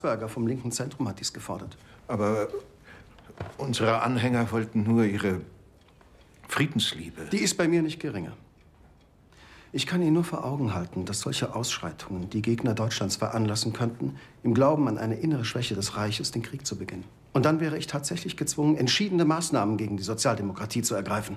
Bürger vom linken Zentrum hat dies gefordert. Aber unsere Anhänger wollten nur ihre Friedensliebe. Die ist bei mir nicht geringer. Ich kann Ihnen nur vor Augen halten, dass solche Ausschreitungen die Gegner Deutschlands veranlassen könnten, im Glauben an eine innere Schwäche des Reiches den Krieg zu beginnen. Und dann wäre ich tatsächlich gezwungen, entschiedene Maßnahmen gegen die Sozialdemokratie zu ergreifen.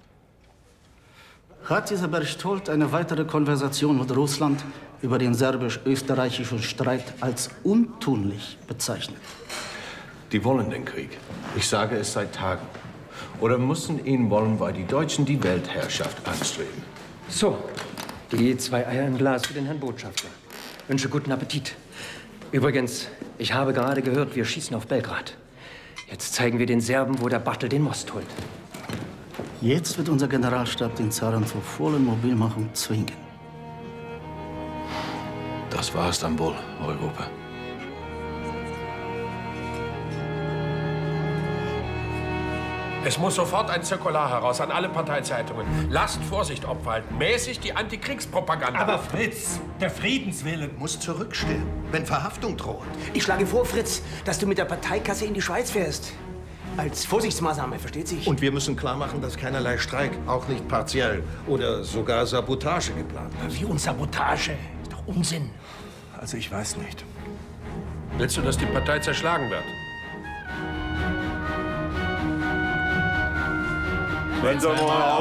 Hat dieser Berchtold eine weitere Konversation mit Russland über den serbisch-österreichischen Streit als untunlich bezeichnet? Die wollen den Krieg. Ich sage es seit Tagen. Oder müssen ihn wollen, weil die Deutschen die Weltherrschaft anstreben. So, die 2 Eier im Glas für den Herrn Botschafter. Wünsche guten Appetit. Übrigens, ich habe gerade gehört, wir schießen auf Belgrad. Jetzt zeigen wir den Serben, wo der Bartel den Most holt. Jetzt wird unser Generalstab den Zaren zur vollen Mobilmachung zwingen. Das war Istanbul, Europa. Es muss sofort ein Zirkular heraus an alle Parteizeitungen. Lasst Vorsicht obwalten. Mäßigt die Antikriegspropaganda. Aber Fritz, der Friedenswille muss zurückstehen, wenn Verhaftung droht. Ich schlage vor, Fritz, dass du mit der Parteikasse in die Schweiz fährst. Als Vorsichtsmaßnahme, versteht sich? Und wir müssen klar machen, dass keinerlei Streik, auch nicht partiell oder sogar Sabotage geplant ist. Wie und Sabotage? Ist doch Unsinn. Also ich weiß nicht. Willst du, dass die Partei zerschlagen wird? Wenn Sie mal